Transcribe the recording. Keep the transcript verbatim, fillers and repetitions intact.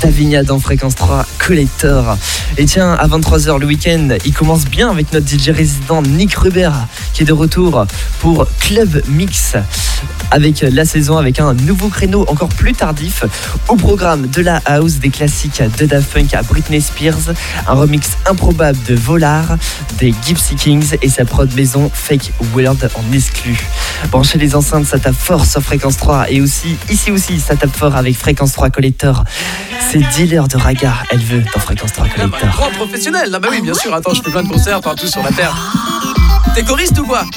Davinia dans Fréquence trois Collector. Et tiens, à vingt-trois heures le week-end, il commence bien avec notre D J résident Nick Ruber qui est de retour pour Club Mix avec la saison, avec un nouveau créneau encore plus tardif. Au programme de la house, des classiques de Daft Punk à Britney Spears, un remix improbable de Volar, des Gypsy Kings et sa prod maison Fake World en exclu. Branchez les enceintes, ça tape fort sur Fréquence trois et aussi, ici aussi, ça tape fort avec Fréquence trois Collector. C'est Dealer de Raga, elle veut dans Fréquence trois Collector. Ah bah, grand professionnel, là bah oui bien sûr, attends je fais plein de concerts partout sur la terre. T'es choriste ou quoi ?